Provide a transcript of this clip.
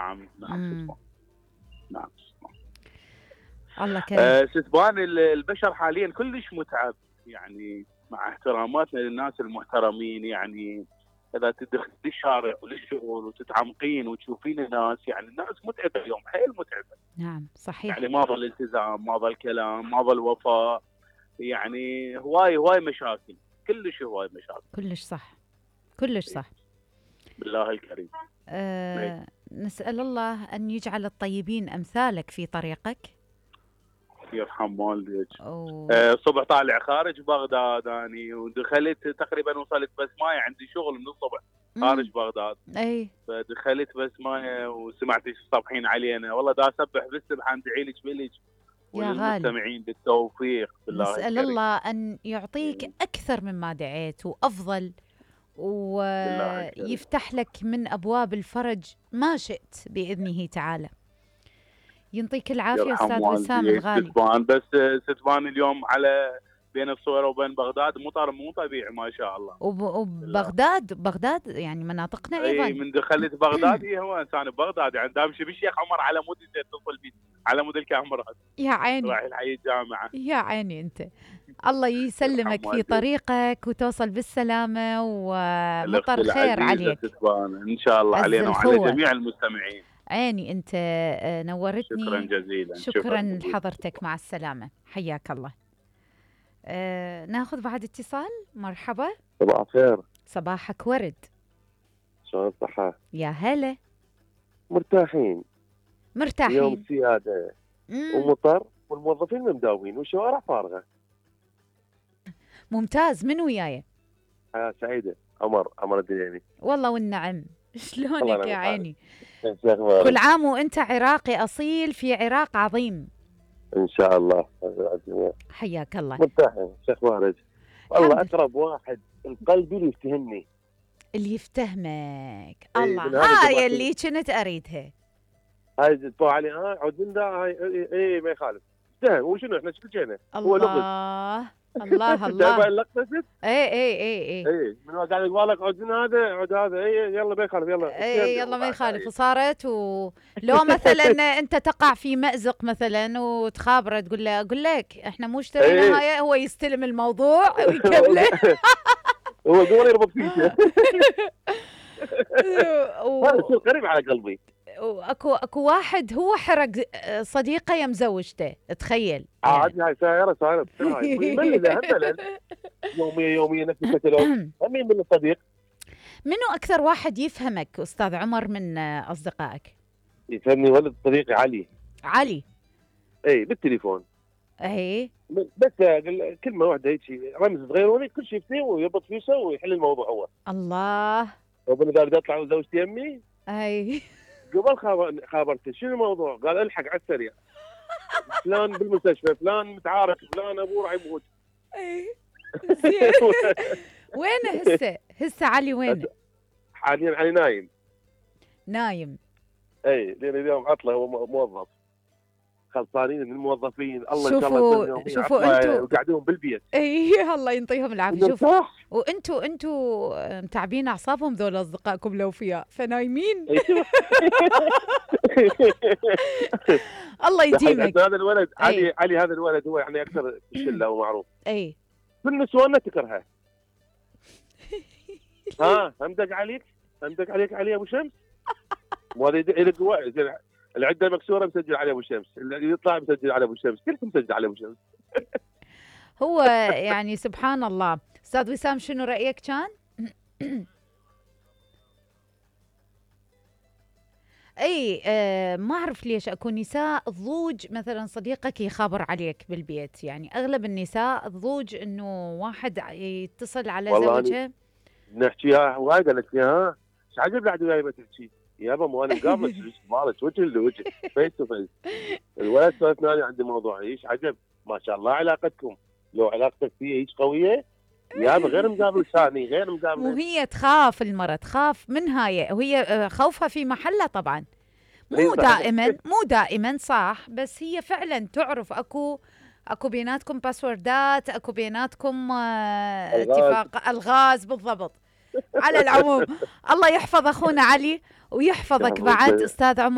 نعم امم. ستفان. نعم. الله كريم. ستفان، البشر حاليا كلش متعب، يعني مع احتراماتنا للناس المحترمين، يعني اذا تدخل الشارع وللشغل وتتعمقين وتشوفين الناس، يعني الناس متعبه اليوم، حيل متعبه. نعم صحيح. يعني ما ظل التزام، ما ظل كلام، ما ظل وفاء، يعني هواي مشاكل، كلش هواي مشاكل. كلش صح، كلش صح. بالله الكريم. نسأل الله أن يجعل الطيبين أمثالك في طريقك. يرحم والديك. أو... الصبح طالع خارج بغداد اني، ودخلت تقريبا، وصلت بس ماي، عندي شغل من الصبح خارج بغداد. اي. فدخلت بس ماي وسمعت صبحين علينا، والله دا اسبح بالسبحه، ندعي لك بلك يا غالي، وللمستمعين بالتوفيق بالله نسأل الكريم. الله أن يعطيك أكثر مما دعيت وأفضل، بالله الكريم. ويفتح لك من أبواب الفرج ما شئت بإذنه تعالى. يعطيك العافية يرحم أستاذ وسام والديك الغالي. ستفان. بس ستفان اليوم على بين الصويرة وبين بغداد مطر مو طبيعي ما شاء الله. وبغداد يعني مناطقنا اي أيضا. من دخلت بغداد، هي هو انسان بغداد، يعني دامشي بالشيخ عمر على مود تتصل بي على مود الكاميرات. يا عيني، رايح الحي الجامعة. يا عيني أنت. الله يسلمك يرحم في والديك. طريقك وتوصل بالسلامة، الاخت ومطر خير العزيزة عليك. ستفان ان شاء الله عز علينا وعلى الخوة. جميع المستمعين. عيني أنت، شكرا نورتني. جزيلا. شكرا لحضرتك، مع السلامة، حياك الله. ناخذ بعد اتصال. مرحبا. صباح الخير. صباحك ورد. شلون الصحة؟ يا هلا. مرتاحين. مرتاحين. اليوم سيادة ومطر والموظفين مداومين والشوارع فارغة. ممتاز. من وياي؟ حياة سعيدة. عمر الدليمي. والله والنعم. شلونك يا عيني؟ كل عام وانت عراقي أصيل في عراق عظيم. إن شاء الله. حياك الله. مرتاحين. شو أخبارك؟ والله أقرب واحد القلب اللي يفتهمني، اللي يفتهمك. إيه الله، هاي اللي كنت أريدها. هاي تطوع علي عود من ذا، هاي اي ما يخالف. افتهم. وشنو احنا شكلنا هو لغز. الله الله. اللقطة ست. اي من قاعد يقول لك عود من هذا عود هذا، اي يلا ما يخالف، يلا يلا ما يخالف. وصارت لو مثلا انت تقع في مأزق مثلا وتخابره، تقول له اقول لك احنا مو اشترينا هاي، هو يستلم الموضوع ويكمله. هو قول يربط فيك. هذا شيء قريب على قلبي. اكو واحد هو حرق صديقه يم زوجته، تخيل. عادي، هاي سايره يمل يوميا نفس الكتالوج. مين من الصديق؟ منو اكثر واحد يفهمك استاذ عمر من اصدقائك؟ يفهمني ولد صديقي علي. اي بالتليفون. اي بس كلمه واحده هيك رمز صغير كل شيء يفتيه ويربط فيشه ويحل الموضوع هو. الله. وبنقدر اطلع وزوجتي يمي. اي قبل خابرته شنو الموضوع؟ قال الحق على السريع. فلان بالمستشفى، فلان متعارك، فلان ابوه راح يموت. اي زين. وينه هسه علي وينه؟ حاليا علي نايم. اي لان اليوم عطله، هو موظف. خلصانين من الموظفين. الله ان شاء الله. شوفوا انتم قاعدين بالبيت. اي الله ينطيهم العافيه. شوفوا وانتم متعبين اعصابهم ذول اصدقائكم الاوفياء فنايمين. الله يديمك. هذا الولد علي هذا الولد هو يعني اكثر شله ومعروف. اي كل النسوان تكرهه. ها همدق عليك علي ابو شمس. وهذا يدق العده مكسوره مسجل على ابو شمس، اللي يطلع مسجل على ابو شمس، كلكم مسجل على ابو شمس. هو يعني سبحان الله. استاذ وسام شنو رايك كان؟ اي ما اعرف ليش اكو نساء ضوج مثلا صديقك يخابر عليك بالبيت، يعني اغلب النساء ضوج انه واحد يتصل على زوجها. نحكيها وايد، قالت لي ها ايش عجب بعد وياي ما تحكي يابا، مو انا مقابلك مالك وجه لوجه فيس تو فيس. الولد سولفنا عندي موضوع ايش عجب، ما شاء الله علاقتكم، لو علاقتك فيه ايش قويه يابا غير مقابل ثاني غير مقابل. وهي تخاف، المرأة تخاف من هاي، وهي خوفها في محلها طبعا، مو دائما صح، بس هي فعلا تعرف اكو بيناتكم باسوردات، اكو بيناتكم اتفاق الغاز بالضبط. على العموم الله يحفظ اخونا علي ويحفظك بعد استاذ عمر.